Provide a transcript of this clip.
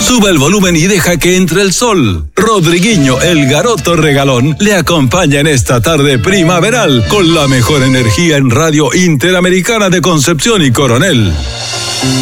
Sube el volumen y deja que entre el sol. Rodriguinho, el garoto regalón, le acompaña en esta tarde primaveral con la mejor energía en Radio Interamericana de Concepción y Coronel.